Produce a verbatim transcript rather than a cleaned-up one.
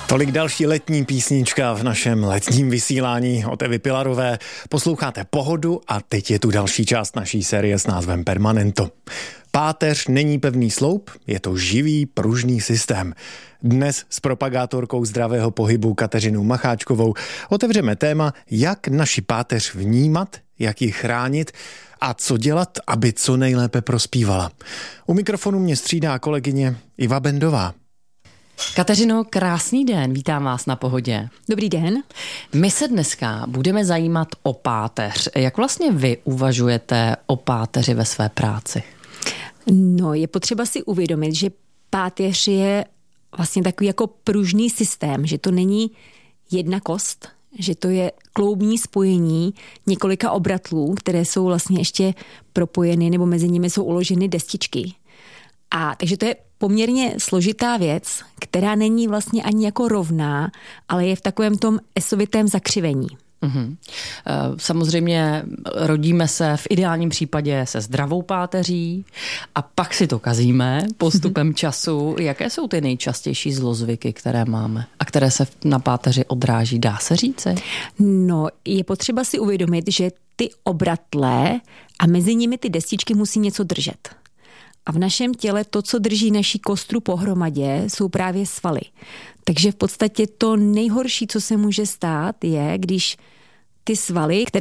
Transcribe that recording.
Tolik další letní písnička v našem letním vysílání od Evy Pilarové. Posloucháte Pohodu a teď je tu další část naší série s názvem Permanento. Páteř není pevný sloup, je to živý, pružný systém. Dnes s propagátorkou zdravého pohybu Kateřinou Macháčkovou otevřeme téma, jak naši páteř vnímat, jak ji chránit a co dělat, aby co nejlépe prospívala. U mikrofonu mě střídá kolegyně Iva Bendová. Kateřino, krásný den, vítám vás na Pohodě. Dobrý den. My se dneska budeme zajímat o páteř. Jak vlastně vy uvažujete o páteři ve své práci? No, je potřeba si uvědomit, že páteř je vlastně takový jako pružný systém, že to není jedna kost, že to je kloubní spojení několika obratlů, které jsou vlastně ještě propojeny nebo mezi nimi jsou uloženy destičky. A takže to je poměrně složitá věc, která není vlastně ani jako rovná, ale je v takovém tom esovitém zakřivení. Uhum. Samozřejmě rodíme se v ideálním případě se zdravou páteří a pak si to kazíme postupem uhum. času. Jaké jsou ty nejčastější zlozvyky, které máme a které se na páteři odráží, dá se říci? No, je potřeba si uvědomit, že ty obratlé a mezi nimi ty destičky musí něco držet. A v našem těle to, co drží naší kostru pohromadě, jsou právě svaly. Takže v podstatě to nejhorší, co se může stát, je, když ty svaly, které